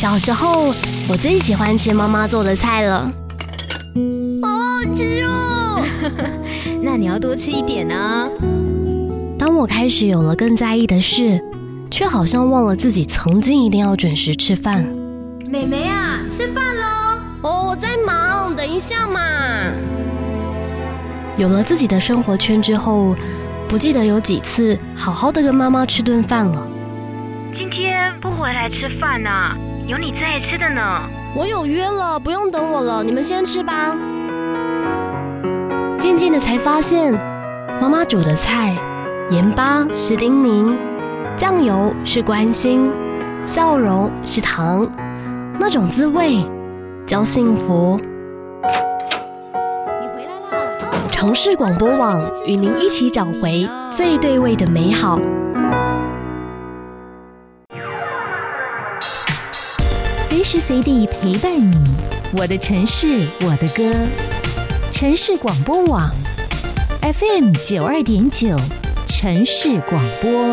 小时候，我最喜欢吃妈妈做的菜了。 好好吃哦！那你要多吃一点啊。 当我开始有了更在意的事，却好像忘了自己曾经一定要准时吃饭。 妹妹啊，吃饭喽！ 哦，我在忙，等一下嘛。有了自己的生活圈之后，不记得有几次好好的跟妈妈吃顿饭了。 今天不回来吃饭啊？有你最爱吃的呢。 我有约了，不用等我了，你们先吃吧。渐渐的才发现，妈妈煮的菜，盐巴是叮咛，酱油是关心，笑容是糖，那种滋味叫幸福。 你回来啦！ 城市广播网与您一起找回最对味的美好。 随时随地陪伴你，我的城市，我的歌。城市广播网 FM92.9，城市广播。